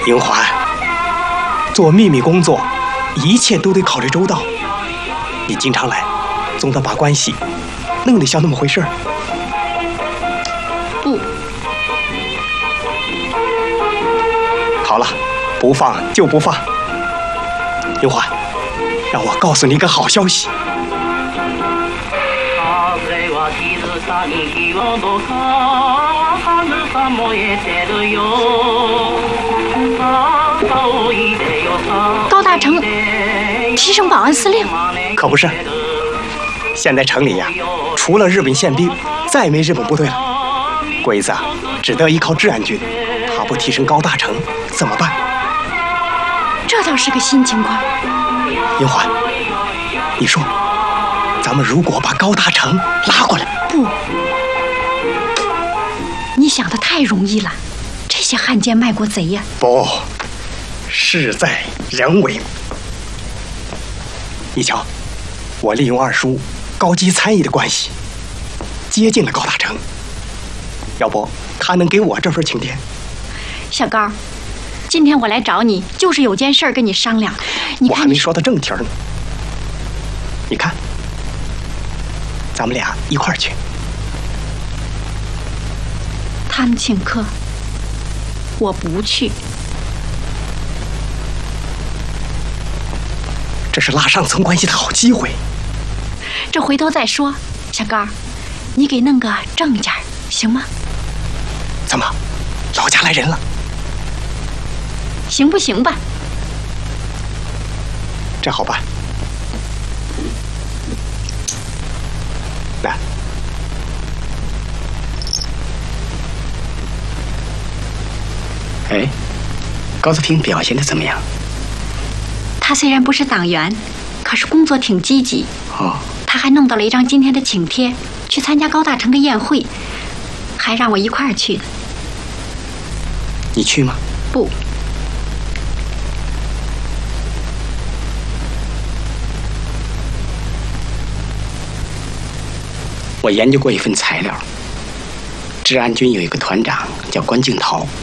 英环，做秘密工作，一切都得考虑周到。你经常来，总得把关系弄得像那么回事儿。 不。 好了，不放就不放。英环，让我告诉你一个好消息。 高大成提升保安司令？ 可不是，现在城里呀，除了日本宪兵，再没日本部队了。鬼子啊，只得依靠治安军，他不提升高大成怎么办？ 这倒是个新情况。 英环，你说，咱们如果把高大成拉过来？ 不，你想的太容易了。这些汉奸卖国贼呀！ 不，事在人为。你瞧，我利用二叔高级参议的关系，接近了高大成。要不，他能给我这份请帖？ 小高，今天我来找你，就是有件事跟你商量。你看， 我还没说到正题呢。你看，咱们俩一块儿去。 他们请客，我不去。 这是拉上层关系的好机会。 这回头再说。小高，你给弄个正件行吗？ 怎么，老家来人了？ 行不行吧？ 这好办。来， 哎，高子婷表现得怎么样？ 他虽然不是党员，可是工作挺积极。 哦， 他还弄到了一张今天的请帖，去参加高大成的宴会，还让我一块儿去的。 你去吗？ 不。 我研究过一份材料，治安军有一个团长叫关敬陶，